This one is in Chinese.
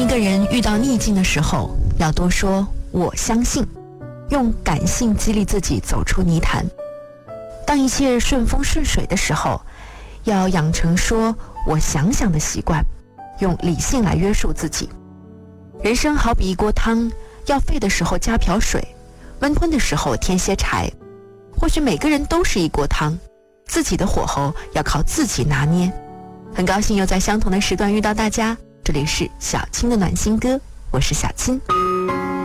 一个人遇到逆境的时候，要多说我相信，用感性激励自己走出泥潭。当一切顺风顺水的时候，要养成说我想想的习惯，用理性来约束自己。人生好比一锅汤，要沸的时候加瓢水，温吞的时候添些柴。或许每个人都是一锅汤，自己的火候要靠自己拿捏。很高兴又在相同的时段遇到大家，这里是小青的暖心歌，我是小青。